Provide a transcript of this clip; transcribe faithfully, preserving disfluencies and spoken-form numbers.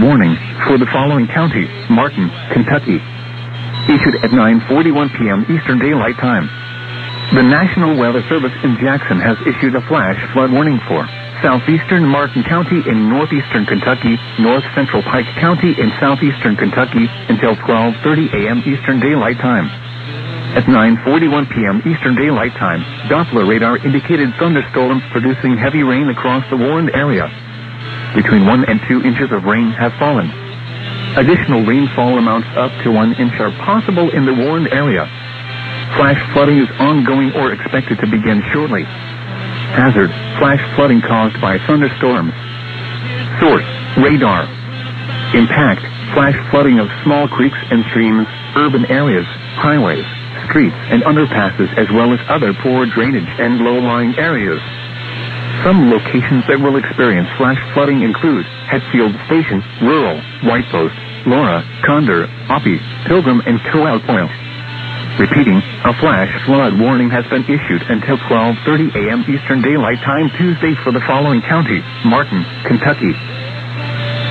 warning for the following county: Martin, Kentucky. Issued at nine forty-one p.m. Eastern Daylight Time. The National Weather Service in Jackson has issued a flash flood warning for southeastern Martin County in northeastern Kentucky, north central Pike County in southeastern Kentucky until twelve thirty a.m. Eastern Daylight Time. At nine forty-one p.m. Eastern Daylight Time, Doppler radar indicated thunderstorms producing heavy rain across the warned area. Between one and two inches of rain have fallen. Additional rainfall amounts up to one inch are possible in the warned area. Flash flooding is ongoing or expected to begin shortly. Hazard: flash flooding caused by thunderstorms. Source: radar. Impact: flash flooding of small creeks and streams, urban areas, highways, streets, and underpasses, as well as other poor drainage and low-lying areas. Some locations that will experience flash flooding include Hetfield Station, Rural, White Post, Laura, Condor, Oppie, Pilgrim, and Coalpoil. Repeating, a flash flood warning has been issued until twelve thirty a.m. Eastern Daylight Time Tuesday for the following county: Martin, Kentucky,